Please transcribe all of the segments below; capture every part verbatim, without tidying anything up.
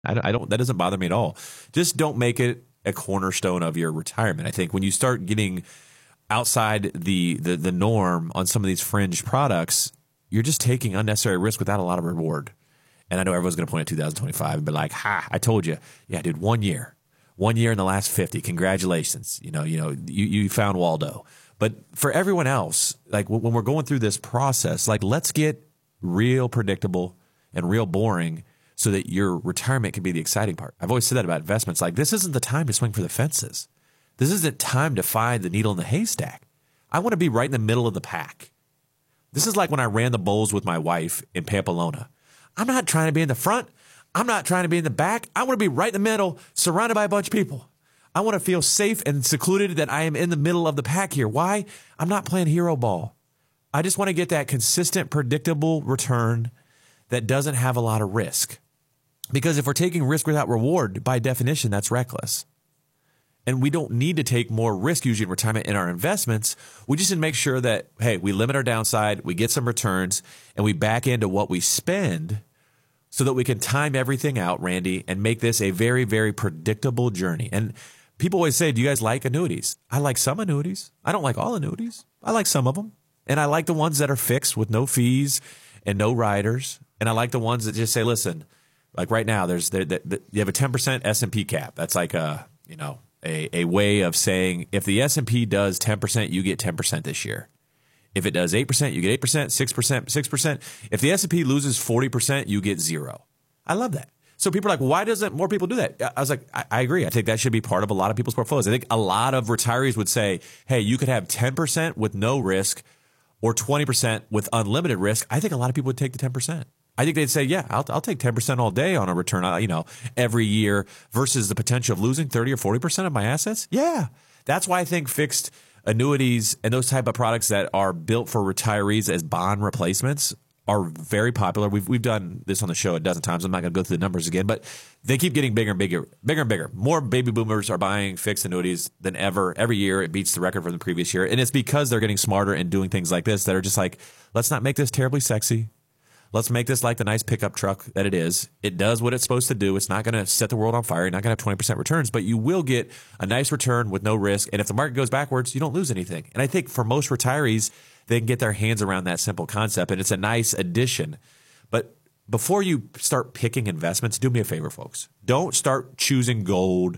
I don't, I don't, that doesn't bother me at all. Just don't make it a cornerstone of your retirement. I think when you start getting outside the, the, the norm on some of these fringe products, you're just taking unnecessary risk without a lot of reward. And I know everyone's going to point at two thousand twenty-five and be like, ha, I told you. Yeah, dude, one year. One year in the last fifty. Congratulations. You know, you know, you, you found Waldo. But for everyone else, like when we're going through this process, like let's get real predictable and real boring so that your retirement can be the exciting part. I've always said that about investments. Like this isn't the time to swing for the fences. This isn't time to find the needle in the haystack. I want to be right in the middle of the pack. This is like when I ran the bowls with my wife in Pamplona. I'm not trying to be in the front. I'm not trying to be in the back. I want to be right in the middle, surrounded by a bunch of people. I want to feel safe and secluded that I am in the middle of the pack here. Why? I'm not playing hero ball. I just want to get that consistent, predictable return that doesn't have a lot of risk. Because if we're taking risk without reward, by definition, that's reckless. And we don't need to take more risk usually in retirement in our investments. We just need to make sure that, hey, we limit our downside, we get some returns, and we back into what we spend so that we can time everything out, Randy, and make this a very, very predictable journey. And people always say, do you guys like annuities? I like some annuities. I don't like all annuities. I like some of them. And I like the ones that are fixed with no fees and no riders. And I like the ones that just say, listen, like right now, there's there, there, you have a ten percent S and P cap. That's like a, you know, a, a way of saying if the S and P does ten percent, you get ten percent this year. If it does eight percent, you get eight percent, six percent, six percent. If the S and P loses forty percent, you get zero. I love that. So people are like, why doesn't more people do that? I was like, I, I agree. I think that should be part of a lot of people's portfolios. I think a lot of retirees would say, hey, you could have ten percent with no risk or twenty percent with unlimited risk. I think a lot of people would take the ten percent. I think they'd say, yeah, I'll, I'll take ten percent all day on a return, you know, every year versus the potential of losing thirty or forty percent of my assets. Yeah. That's why I think fixed annuities and those type of products that are built for retirees as bond replacements are very popular. We've we've done this on the show a dozen times. I'm not going to go through the numbers again, but they keep getting bigger and bigger, bigger and bigger. More baby boomers are buying fixed annuities than ever. Every year it beats the record from the previous year. And it's because they're getting smarter and doing things like this that are just like, let's not make this terribly sexy. Let's make this like the nice pickup truck that it is. It does what it's supposed to do. It's not going to set the world on fire. You're not going to have twenty percent returns, but you will get a nice return with no risk. And if the market goes backwards, you don't lose anything. And I think for most retirees, they can get their hands around that simple concept, and it's a nice addition. But before you start picking investments, do me a favor, folks. Don't start choosing gold,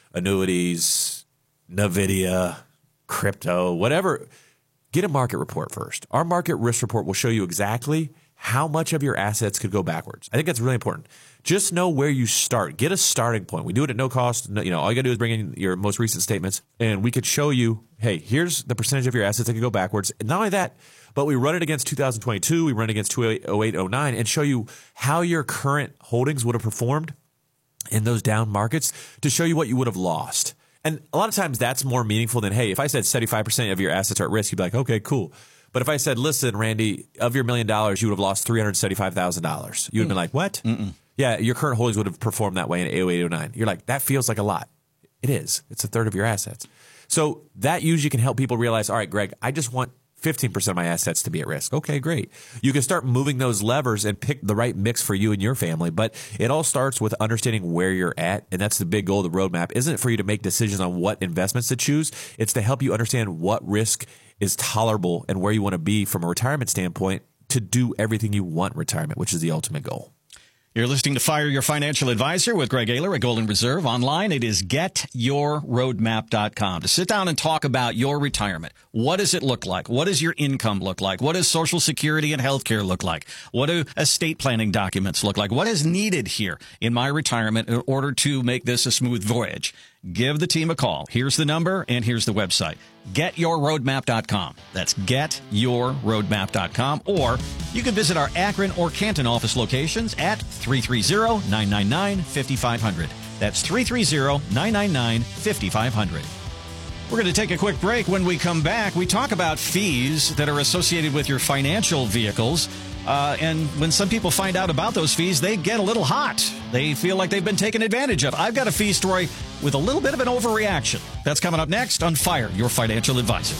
annuities, NVIDIA, crypto, whatever. Get a market report first. Our market risk report will show you exactly how much of your assets could go backwards. I think that's really important. Just know where you start. Get a starting point. We do it at no cost. You know, all you got to do is bring in your most recent statements, and we could show you, hey, here's the percentage of your assets that could go backwards. And not only that, but we run it against two thousand twenty-two, we run it against two thousand eight, oh nine, and show you how your current holdings would have performed in those down markets to show you what you would have lost. And a lot of times that's more meaningful than, hey, if I said seventy-five percent of your assets are at risk, you'd be like, okay, cool. But if I said, listen, Randy, of your million dollars, you would have lost three hundred seventy-five thousand dollars. You would have been like, what? Mm-mm. Yeah, your current holdings would have performed that way in oh eight, oh nine. You're like, that feels like a lot. It is. It's a third of your assets. So that usually can help people realize, all right, Greg, I just want fifteen percent of my assets to be at risk. Okay, great. You can start moving those levers and pick the right mix for you and your family. But it all starts with understanding where you're at. And that's the big goal of the roadmap. Isn't it for you to make decisions on what investments to choose? It's to help you understand what risk is tolerable and where you want to be from a retirement standpoint to do everything you want retirement, which is the ultimate goal. You're listening to Fire Your Financial Advisor with Greg Ayler at Golden Reserve. Online, it is get your roadmap dot com to sit down and talk about your retirement. What does it look like? What does your income look like? What does Social Security and healthcare look like? What do estate planning documents look like? What is needed here in my retirement in order to make this a smooth voyage? Give the team a call. Here's the number and here's the website. get your roadmap dot com. That's get your roadmap dot com. Or you can visit our Akron or Canton office locations at three three zero, nine nine nine, five five zero zero. That's three three zero, nine nine nine, five five zero zero. We're going to take a quick break. When we come back, we talk about fees that are associated with your financial vehicles. Uh, and when some people find out about those fees, they get a little hot. They feel like they've been taken advantage of. I've got a fee story with a little bit of an overreaction. That's coming up next on Fire Your Financial Advisor.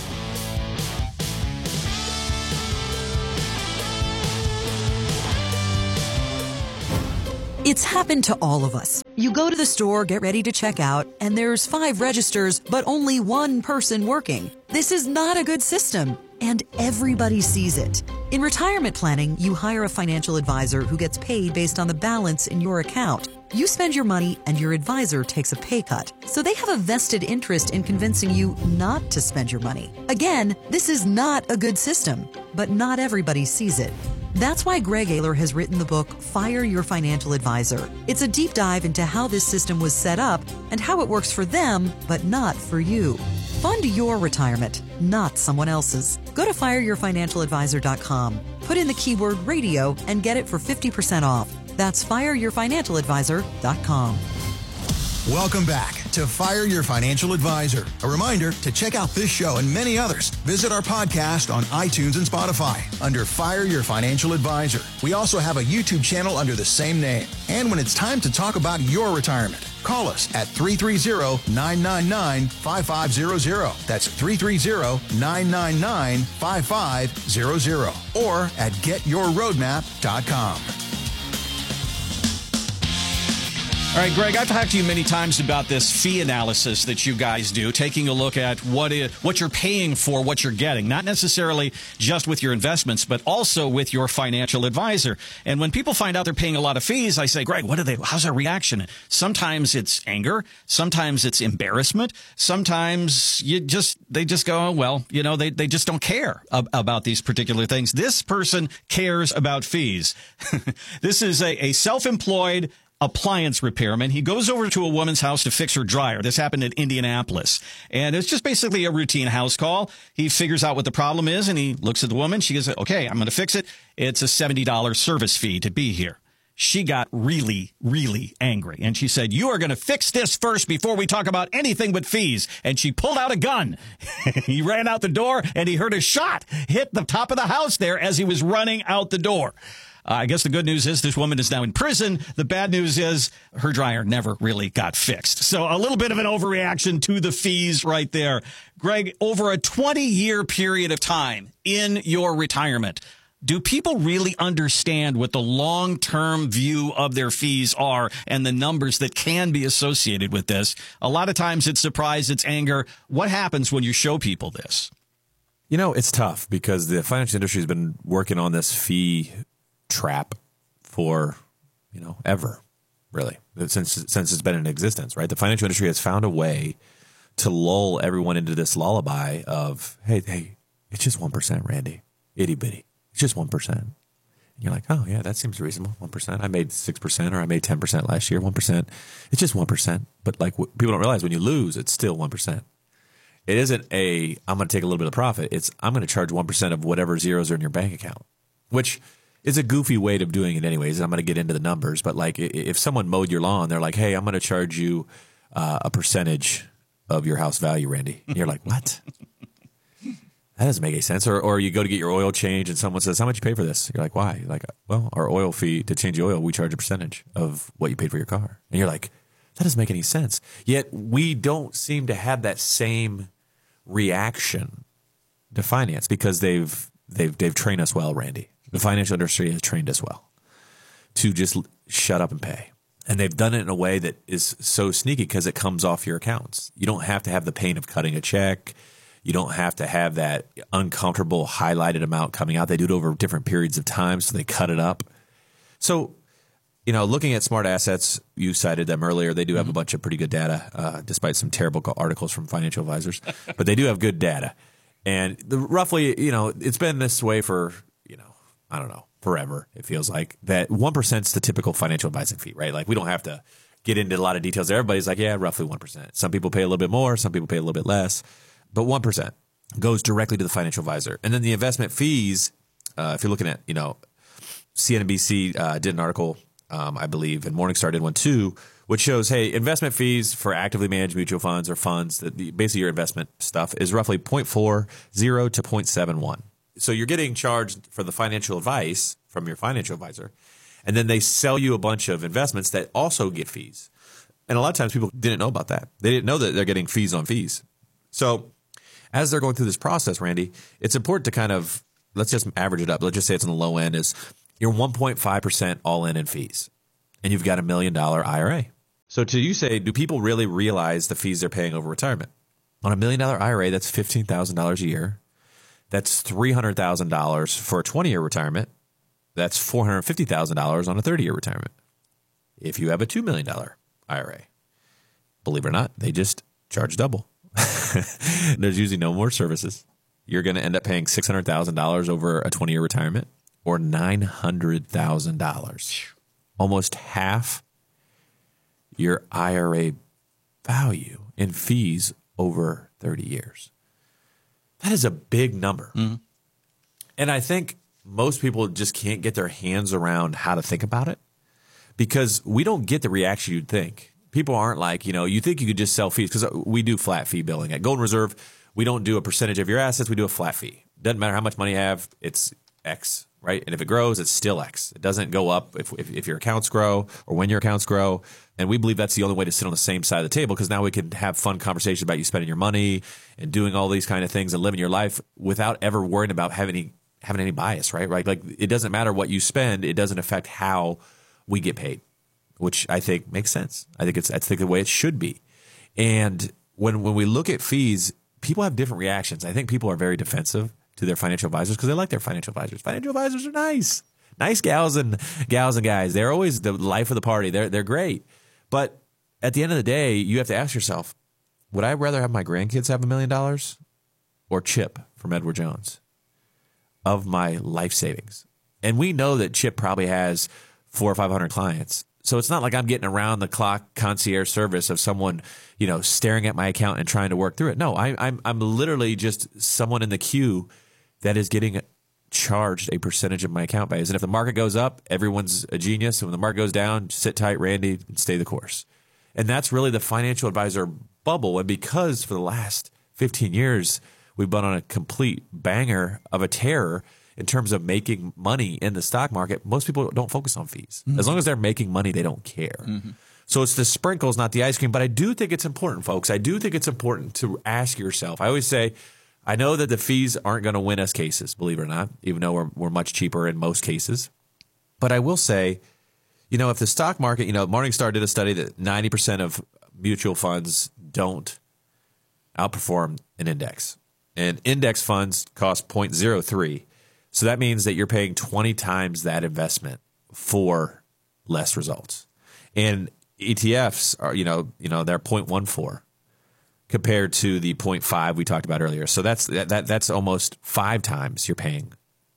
It's happened to all of us. You go to the store, get ready to check out, and there's five registers, but only one person working. This is not a good system, and everybody sees it. In retirement planning, you hire a financial advisor who gets paid based on the balance in your account. You spend your money, and your advisor takes a pay cut. So they have a vested interest in convincing you not to spend your money. Again, this is not a good system, but not everybody sees it. That's why Greg Ayler has written the book, Fire Your Financial Advisor. It's a deep dive into how this system was set up and how it works for them, but not for you. Fund your retirement, not someone else's. Go to fire your financial advisor dot com. Put in the keyword radio and get it for fifty percent off. That's fire your financial advisor dot com. Welcome back to Fire Your Financial Advisor. A reminder to check out this show and many others. Visit our podcast on iTunes and Spotify under Fire Your Financial Advisor. We also have a YouTube channel under the same name. And when it's time to talk about your retirement, call us at three three zero, nine nine nine, five five zero zero. That's three three zero, nine nine nine, five five zero zero. Or at get your roadmap dot com. All right, Greg, I've talked to you many times about this fee analysis that you guys do, taking a look at what is, what you're paying for what you're getting, not necessarily just with your investments, but also with your financial advisor. And when people find out they're paying a lot of fees, I say, Greg, what are they? How's their reaction? Sometimes it's anger. Sometimes it's embarrassment. Sometimes you just they just go, oh, well, you know, they, they just don't care ab- about these particular things. This person cares about fees. This is a, a self-employed appliance repairman. He goes over to a woman's house to fix her dryer. This happened in Indianapolis. And it's just basically a routine house call. He figures out what the problem is, and he looks at the woman. She goes, okay, I'm going to fix it. It's a seventy dollars service fee to be here. She got really, really angry. And she said, you are going to fix this first before we talk about anything but fees. And she pulled out a gun. He ran out the door, and he heard a shot hit the top of the house there as he was running out the door. Uh, I guess the good news is this woman is now in prison. The bad news is her dryer never really got fixed. So a little bit of an overreaction to the fees right there. Greg, over a twenty-year period of time in your retirement, do people really understand what the long-term view of their fees are and the numbers that can be associated with this? A lot of times it's surprise, it's anger. What happens when you show people this? You know, it's tough because the financial industry has been working on this fee trap for, you know, ever, really, since since it's been in existence, right? The financial industry has found a way to lull everyone into this lullaby of, hey, hey, it's just one percent, Randy, itty bitty, it's just one percent. And you're like, oh yeah, that seems reasonable, one percent. I made six percent or I made ten percent last year, one percent. It's just one percent. But like w- people don't realize when you lose, it's still one percent. It isn't a, I'm going to take a little bit of profit. It's, I'm going to charge one percent of whatever zeros are in your bank account, which it's a goofy way of doing it anyways. I'm going to get into the numbers, but like if someone mowed your lawn, they're like, hey, I'm going to charge you uh, a percentage of your house value, Randy. And you're like, what? That doesn't make any sense. Or or you go to get your oil change and someone says, how much you pay for this? You're like, why? You're like, well, our oil fee to change the oil, we charge a percentage of what you paid for your car. And you're like, that doesn't make any sense. Yet we don't seem to have that same reaction to finance because they've they've they've trained us well, Randy. The financial industry has trained us well to just shut up and pay. And they've done it in a way that is so sneaky because it comes off your accounts. You don't have to have the pain of cutting a check. You don't have to have that uncomfortable highlighted amount coming out. They do it over different periods of time, so they cut it up. So, you know, looking at Smart Assets, you cited them earlier. They do have a bunch of pretty good data, uh, despite some terrible articles from financial advisors. But they do have good data. And the, roughly, you know, it's been this way for, you know, I don't know, forever, it feels like, that one percent is the typical financial advising fee, right? Like, we don't have to get into a lot of details. Everybody's like, yeah, roughly one percent. Some people pay a little bit more. Some people pay a little bit less. But one percent goes directly to the financial advisor. And then the investment fees, uh, if you're looking at, you know, C N B C uh, did an article, um, I believe, and Morningstar did one too, which shows, hey, investment fees for actively managed mutual funds or funds, that the, basically your investment stuff, is roughly zero point four zero to zero point seven one. So you're getting charged for the financial advice from your financial advisor, and then they sell you a bunch of investments that also get fees. And a lot of times people didn't know about that. They didn't know that they're getting fees on fees. So as they're going through this process, Randy, it's important to kind of, let's just average it up. Let's just say it's on the low end, is you're one point five percent all in in fees. and you've got a million dollar I R A. So to you say, do people really realize the fees they're paying over retirement? On a million dollar I R A, that's fifteen thousand dollars a year. That's three hundred thousand dollars for a twenty year retirement. That's four hundred fifty thousand dollars on a thirty year retirement. If you have a two million dollar I R A, believe it or not, they just charge double. There's usually no more services. You're going to end up paying six hundred thousand dollars over a twenty year retirement or nine hundred thousand dollars. Almost half your I R A value in fees over thirty years. That is a big number. Mm-hmm. And I think most people just can't get their hands around how to think about it because we don't get the reaction you'd think. People aren't like, you know, you think you could just sell fees because we do flat fee billing. At Golden Reserve, we don't do a percentage of your assets. We do a flat fee. Doesn't matter how much money you have, it's X, right? And if it grows, it's still X. It doesn't go up if, if, if your accounts grow or when your accounts grow. And we believe that's the only way to sit on the same side of the table because now we can have fun conversations about you spending your money and doing all these kind of things and living your life without ever worrying about having any, having any bias, right? Right? Like it doesn't matter what you spend. It doesn't affect how we get paid, which I think makes sense. I think it's I think the way it should be. And when when we look at fees, people have different reactions. I think people are very defensive to their financial advisors because they like their financial advisors. Financial advisors are nice. Nice gals and gals and guys. They're always the life of the party. They're they're great. But at the end of the day, you have to ask yourself, would I rather have my grandkids have a million dollars or Chip from Edward Jones of my life savings? And we know that Chip probably has four or five hundred clients. So it's not like I'm getting around the clock concierge service of someone, you know, staring at my account and trying to work through it. No, I, I'm I'm literally just someone in the queue that is getting charged a percentage of my account base. And if the market goes up, everyone's a genius. And when the market goes down, sit tight, Randy, and stay the course. And that's really the financial advisor bubble. And because for the last fifteen years, we've been on a complete banger of a terror in terms of making money in the stock market, most people don't focus on fees. Mm-hmm. As long as they're making money, they don't care. Mm-hmm. So it's the sprinkles, not the ice cream. But I do think it's important, folks. I do think it's important to ask yourself. I always say, I know that the fees aren't going to win us cases, believe it or not, even though we're, we're much cheaper in most cases. But I will say, you know, if the stock market, you know, Morningstar did a study that ninety percent of mutual funds don't outperform an index. And index funds cost zero point zero three. So that means that you're paying twenty times that investment for less results. And E T Fs are, you know, you know, they're zero point one four compared to the zero point five we talked about earlier. So that's that, that that's almost five times you're paying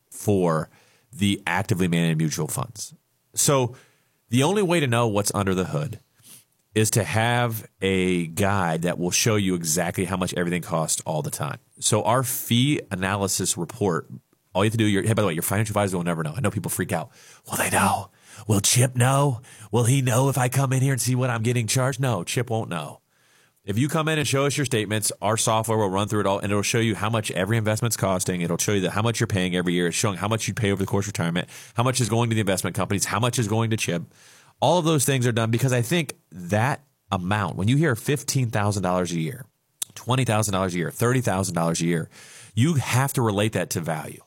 for the actively managed mutual funds. So the only way to know what's under the hood is to have a guide that will show you exactly how much everything costs all the time. So our fee analysis report, all you have to do, your, hey, by the way, your financial advisor will never know. I know people freak out. Will they know? Will Chip know? Will he know if I come in here and see what I'm getting charged? No, Chip won't know. If you come in and show us your statements, our software will run through it all, and it'll show you how much every investment's costing. It'll show you the, how much you're paying every year. It's showing how much you'd pay over the course of retirement, how much is going to the investment companies, how much is going to Chip. All of those things are done because I think that amount, when you hear fifteen thousand dollars a year, twenty thousand dollars a year, thirty thousand dollars a year, you have to relate that to value.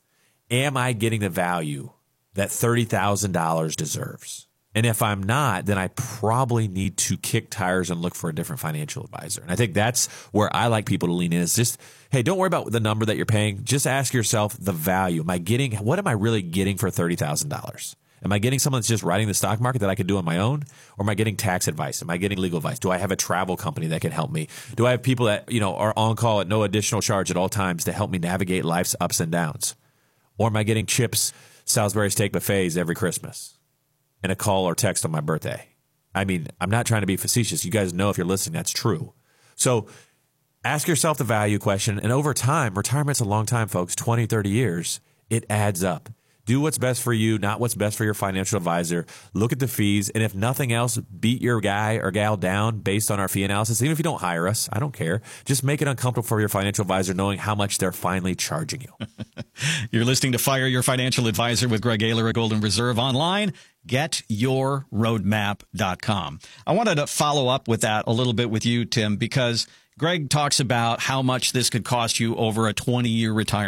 Am I getting the value that thirty thousand dollars deserves? And if I'm not, then I probably need to kick tires and look for a different financial advisor. And I think that's where I like people to lean in. Is just, hey, don't worry about the number that you're paying. Just ask yourself the value. Am I getting, what am I really getting for thirty thousand dollars? Am I getting someone that's just riding the stock market that I could do on my own? Or am I getting tax advice? Am I getting legal advice? Do I have a travel company that can help me? Do I have people that, you know, are on call at no additional charge at all times to help me navigate life's ups and downs? Or am I getting Chip's Salisbury steak buffets every Christmas and a call or text on my birthday? I mean, I'm not trying to be facetious. You guys know if you're listening, that's true. So ask yourself the value question. And over time, retirement's a long time, folks, twenty, thirty years, it adds up. Do what's best for you, not what's best for your financial advisor. Look at the fees. And if nothing else, beat your guy or gal down based on our fee analysis. Even if you don't hire us, I don't care. Just make it uncomfortable for your financial advisor knowing how much they're finally charging you. You're listening to Fire Your Financial Advisor with Greg Ayler at Golden Reserve. Online, get your roadmap dot com. I wanted to follow up with that a little bit with you, Tim, because Greg talks about how much this could cost you over a twenty-year retirement.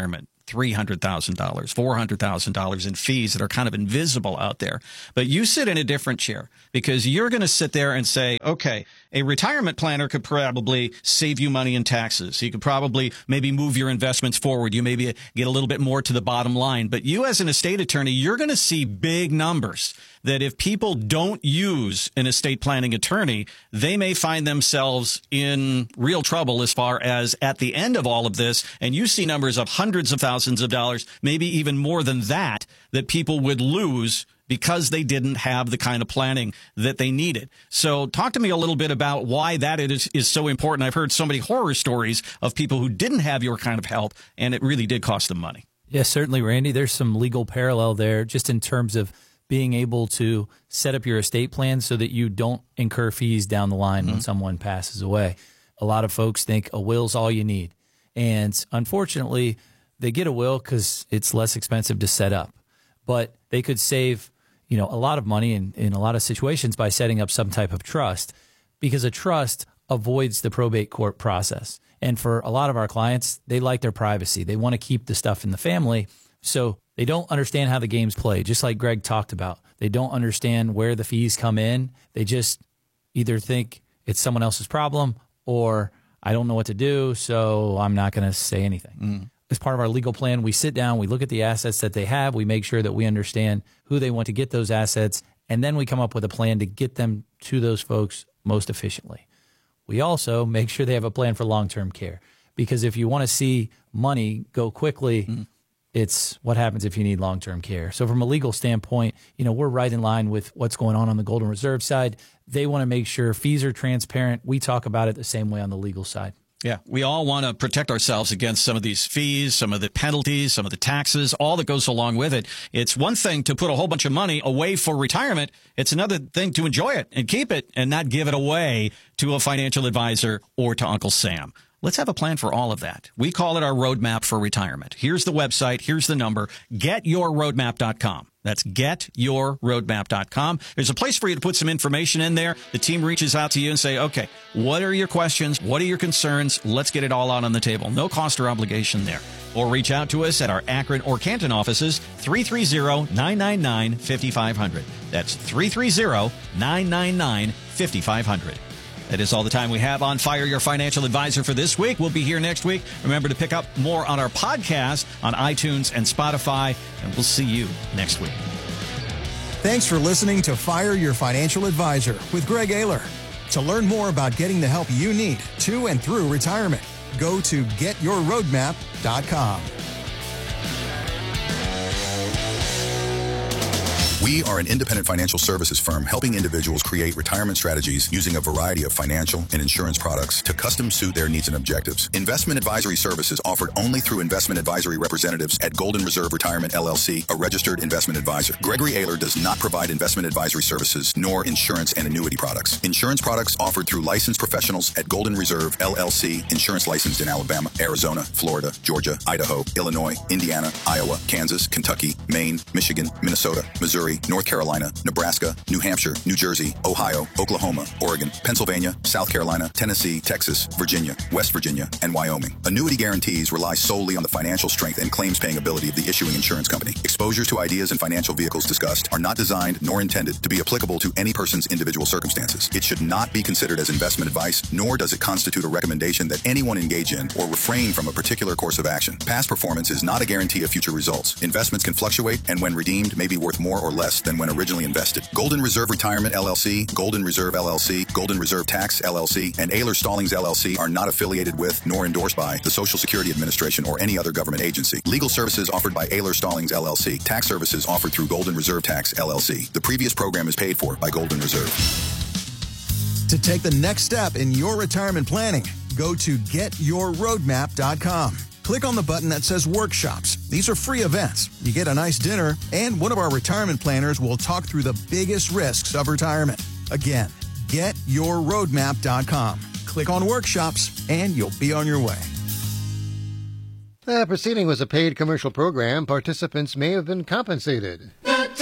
three hundred thousand dollars, four hundred thousand dollars in fees that are kind of invisible out there. But you sit in a different chair because you're going to sit there and say, okay, a retirement planner could probably save you money in taxes. He could probably maybe move your investments forward. You maybe get a little bit more to the bottom line. But you as an estate attorney, you're going to see big numbers that if people don't use an estate planning attorney, they may find themselves in real trouble as far as at the end of all of this. And you see numbers of hundreds of thousands of dollars, maybe even more than that, that people would lose because they didn't have the kind of planning that they needed. So talk to me a little bit about why that is, is so important. I've heard so many horror stories of people who didn't have your kind of help, and it really did cost them money. Yes, certainly, Randy. There's some legal parallel there just in terms of being able to set up your estate plan so that you don't incur fees down the line mm-hmm. when someone passes away. A lot of folks think a will's all you need. And unfortunately, they get a will because it's less expensive to set up. But they could save, you know, a lot of money in, in a lot of situations by setting up some type of trust, because a trust avoids the probate court process. And for a lot of our clients, they like their privacy. They want to keep the stuff in the family. So they don't understand how the game's played, just like Greg talked about. They don't understand where the fees come in. They just either think it's someone else's problem or I don't know what to do, so I'm not going to say anything. Mm. As part of our legal plan, we sit down, we look at the assets that they have, we make sure that we understand who they want to get those assets, and then we come up with a plan to get them to those folks most efficiently. We also make sure they have a plan for long-term care, because if you want to see money go quickly, mm. it's what happens if you need long-term care. So from a legal standpoint, you know, we're right in line with what's going on on the Golden Reserve side. They want to make sure fees are transparent. We talk about it the same way on the legal side. Yeah, we all want to protect ourselves against some of these fees, some of the penalties, some of the taxes, all that goes along with it. It's one thing to put a whole bunch of money away for retirement. It's another thing to enjoy it and keep it and not give it away to a financial advisor or to Uncle Sam. Let's have a plan for all of that. We call it our roadmap for retirement. Here's the website. Here's the number. get your roadmap dot com. That's get your roadmap dot com. There's a place for you to put some information in there. The team reaches out to you and say, okay, what are your questions? What are your concerns? Let's get it all out on the table. No cost or obligation there. Or reach out to us at our Akron or Canton offices, three three zero, nine nine nine, five five zero zero. That's three three zero, nine nine nine, five five zero zero. That is all the time we have on Fire Your Financial Advisor for this week. We'll be here next week. Remember to pick up more on our podcast on iTunes and Spotify, and we'll see you next week. Thanks for listening to Fire Your Financial Advisor with Greg Ayler. To learn more about getting the help you need to and through retirement, go to get your roadmap dot com. We are an independent financial services firm helping individuals create retirement strategies using a variety of financial and insurance products to custom suit their needs and objectives. Investment advisory services offered only through investment advisory representatives at Golden Reserve Retirement L L C, a registered investment advisor. Gregory Ayler does not provide investment advisory services nor insurance and annuity products. Insurance products offered through licensed professionals at Golden Reserve L L C, insurance licensed in Alabama, Arizona, Florida, Georgia, Idaho, Illinois, Indiana, Iowa, Kansas, Kentucky, Maine, Michigan, Minnesota, Missouri, North Carolina, Nebraska, New Hampshire, New Jersey, Ohio, Oklahoma, Oregon, Pennsylvania, South Carolina, Tennessee, Texas, Virginia, West Virginia, and Wyoming. Annuity guarantees rely solely on the financial strength and claims-paying ability of the issuing insurance company. Exposures to ideas and financial vehicles discussed are not designed nor intended to be applicable to any person's individual circumstances. It should not be considered as investment advice, nor does it constitute a recommendation that anyone engage in or refrain from a particular course of action. Past performance is not a guarantee of future results. Investments can fluctuate and when redeemed may be worth more or less than when originally invested. Golden Reserve Retirement L L C, Golden Reserve L L C, Golden Reserve Tax L L C, and Ayler Stallings L L C are not affiliated with nor endorsed by the Social Security Administration or any other government agency. Legal services offered by Ayler Stallings L L C. Tax services offered through Golden Reserve Tax L L C. The previous program is paid for by Golden Reserve. To take the next step in your retirement planning, go to get your roadmap dot com. Click on the button that says Workshops. These are free events. You get a nice dinner, and one of our retirement planners will talk through the biggest risks of retirement. Again, get your roadmap dot com. Click on Workshops, and you'll be on your way. The proceeding was a paid commercial program. Participants may have been compensated.